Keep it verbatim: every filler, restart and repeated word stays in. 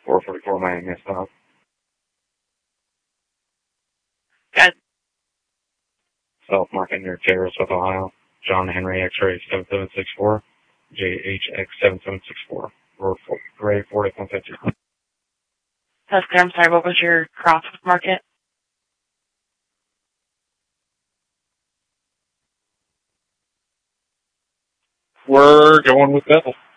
four forty-four Miami stop. Got South Market near Jarosville, Ohio. John Henry X-ray seven seven six four. J H X seven seven six four. Ray forty-one fifty. That's clear. I'm sorry, what was your cross market? We're going with Bethel.